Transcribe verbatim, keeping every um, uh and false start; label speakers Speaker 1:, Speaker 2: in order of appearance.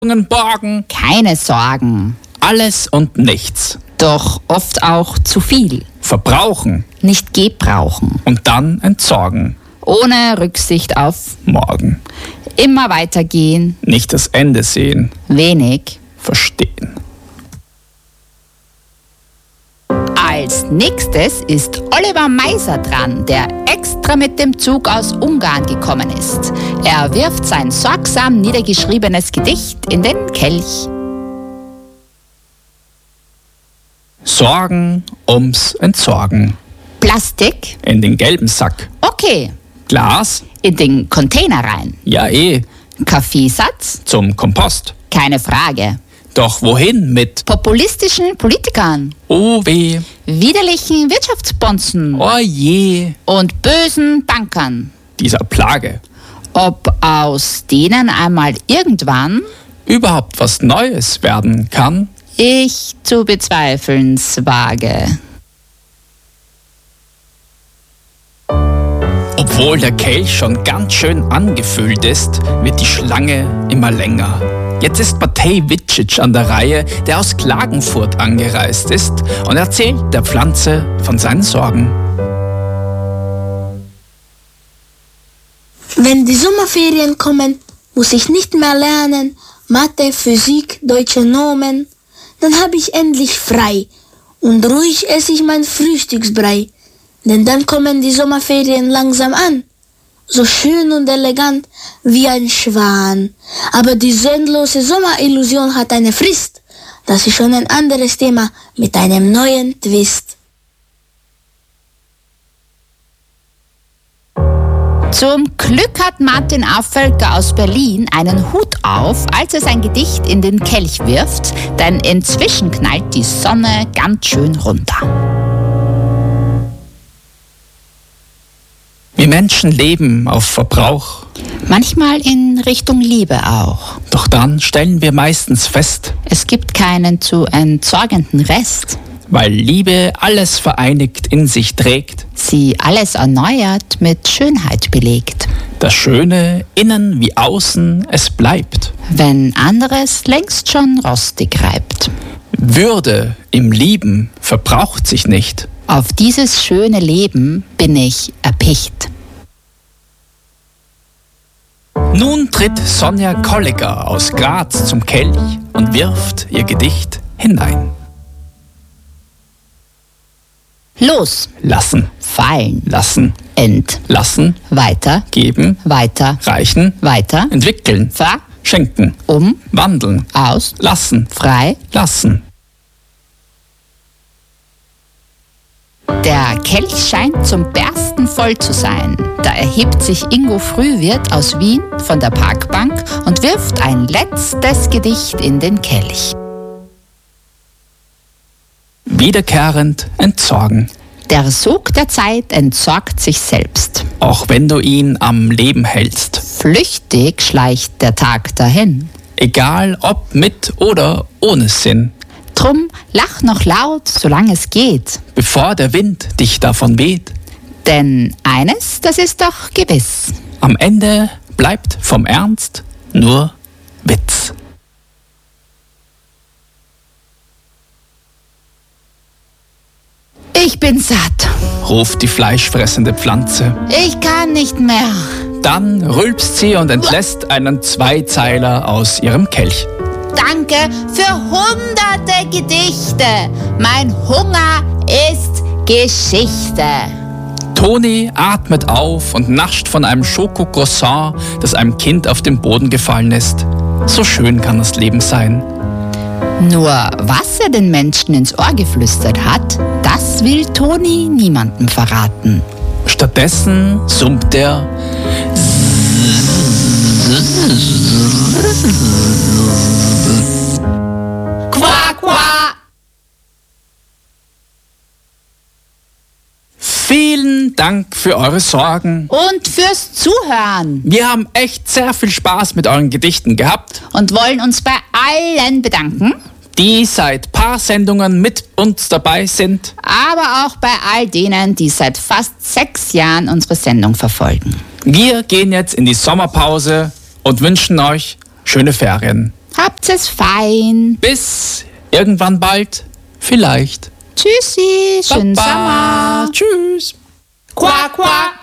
Speaker 1: Borgen,
Speaker 2: keine Sorgen,
Speaker 1: alles und nichts.
Speaker 2: doch oft auch zu viel,
Speaker 1: Verbrauchen
Speaker 2: nicht gebrauchen,
Speaker 1: und dann entsorgen.
Speaker 2: ohne Rücksicht auf
Speaker 1: Morgen
Speaker 2: immer weitergehen,
Speaker 1: nicht das Ende sehen,
Speaker 2: wenig.
Speaker 1: verstehen.
Speaker 2: Als nächstes ist Oliver Meiser dran, der extra mit dem Zug aus Ungarn gekommen ist. Er wirft sein sorgsam niedergeschriebenes Gedicht in den Kelch.
Speaker 1: Sorgen ums Entsorgen.
Speaker 2: Plastik?
Speaker 1: In den gelben Sack.
Speaker 2: Okay.
Speaker 1: Glas?
Speaker 2: In den Container rein.
Speaker 1: Ja eh.
Speaker 2: Kaffeesatz?
Speaker 1: Zum Kompost.
Speaker 2: Keine Frage.
Speaker 1: Doch wohin mit
Speaker 2: Populistischen Politikern,
Speaker 1: oh weh,
Speaker 2: widerlichen Wirtschaftsbonzen
Speaker 1: oh je,
Speaker 2: und bösen Bankern.
Speaker 1: dieser Plage?
Speaker 2: Ob aus denen einmal irgendwann,
Speaker 1: Überhaupt was Neues werden kann?
Speaker 2: ich zu bezweifeln's wage.
Speaker 1: Obwohl der Kelch schon ganz schön angefüllt ist, wird die Schlange immer länger. Jetzt ist Matej Vicic an der Reihe, der aus Klagenfurt angereist ist und erzählt der Pflanze von seinen Sorgen.
Speaker 3: Wenn die Sommerferien kommen, muss ich nicht mehr lernen, Mathe, Physik, deutsche Nomen. Dann habe ich endlich frei und ruhig esse ich mein Frühstücksbrei. Denn dann kommen die Sommerferien langsam an. So schön und elegant wie ein Schwan. Aber die sinnlose Sommerillusion hat eine Frist. Das ist schon ein anderes Thema mit einem neuen Twist.
Speaker 2: Zum Glück hat Martin Affelker aus Berlin einen Hut auf, als er sein Gedicht in den Kelch wirft, denn inzwischen knallt die Sonne ganz schön runter.
Speaker 1: Wir Menschen leben auf Verbrauch,
Speaker 2: Manchmal in Richtung Liebe auch.
Speaker 1: doch dann stellen wir meistens fest,
Speaker 2: Es gibt keinen zu entsorgenden Rest.
Speaker 1: weil Liebe alles vereinigt in sich trägt,
Speaker 2: Sie alles erneuert, mit Schönheit belegt.
Speaker 1: das Schöne innen wie außen es bleibt.
Speaker 2: Wenn anderes längst schon rostig reibt.
Speaker 1: Würde im Lieben verbraucht sich nicht.
Speaker 2: Auf dieses schöne Leben bin ich erpicht.
Speaker 1: Nun tritt Sonja Kollegger aus Graz zum Kelch und wirft ihr Gedicht hinein.
Speaker 2: Los,
Speaker 1: Lassen,
Speaker 2: fallen,
Speaker 1: lassen,
Speaker 2: ent,
Speaker 1: lassen,
Speaker 2: weiter,
Speaker 1: geben,
Speaker 2: weiter,
Speaker 1: reichen,
Speaker 2: weiter,
Speaker 1: entwickeln,
Speaker 2: ver,
Speaker 1: schenken,
Speaker 2: um,
Speaker 1: wandeln,
Speaker 2: aus,
Speaker 1: lassen,
Speaker 2: frei.
Speaker 1: lassen.
Speaker 2: Der Kelch scheint zum Bersten voll zu sein. Da erhebt sich Ingo Frühwirt aus Wien von der Parkbank und wirft ein letztes Gedicht in den Kelch.
Speaker 1: Wiederkehrend entsorgen,
Speaker 2: Der Sog der Zeit entsorgt sich selbst.
Speaker 1: auch wenn du ihn am Leben hältst.
Speaker 2: Flüchtig schleicht der Tag dahin.
Speaker 1: Egal ob mit oder ohne Sinn,
Speaker 2: Drum lach noch laut, solange es geht.
Speaker 1: bevor der Wind dich davon weht.
Speaker 2: Denn eines, das ist doch gewiss.
Speaker 1: Am Ende bleibt vom Ernst nur Witz.
Speaker 2: Ich bin satt.
Speaker 1: Ruft die fleischfressende Pflanze.
Speaker 2: Ich kann nicht mehr.
Speaker 1: Dann rülpst sie und entlässt einen Zweizeiler aus ihrem Kelch.
Speaker 2: Danke für hunderte Gedichte. Mein Hunger ist Geschichte.
Speaker 1: Toni atmet auf und nascht von einem Schokocroissant, das einem Kind auf den Boden gefallen ist. So schön kann das Leben sein.
Speaker 2: Nur was er den Menschen ins Ohr geflüstert hat, das will Toni niemandem verraten.
Speaker 1: Stattdessen summt er
Speaker 2: Quack, quack.
Speaker 1: Vielen Dank für eure Sorgen.
Speaker 2: Und fürs Zuhören.
Speaker 1: Wir haben echt sehr viel Spaß mit euren Gedichten gehabt,
Speaker 2: Und wollen uns bei allen bedanken,
Speaker 1: die seit paar Sendungen mit uns dabei sind.
Speaker 2: aber auch bei all denen, die seit fast sechs Jahren unsere Sendung verfolgen.
Speaker 1: Wir gehen jetzt in die Sommerpause und wünschen euch schöne Ferien.
Speaker 2: Habt's es fein.
Speaker 1: Bis irgendwann bald, vielleicht.
Speaker 2: Tschüssi, schönen Sommer.
Speaker 1: Tschüss.
Speaker 2: Quack, quack.